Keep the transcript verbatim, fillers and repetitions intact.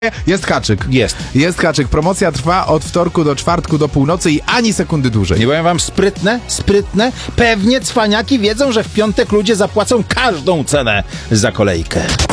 Jest haczyk. Jest. Jest haczyk. Promocja trwa od wtorku do czwartku do północy i ani sekundy dłużej. Nie powiem wam, sprytne, sprytne. Pewnie cwaniaki wiedzą, że w piątek ludzie zapłacą każdą cenę za kolejkę.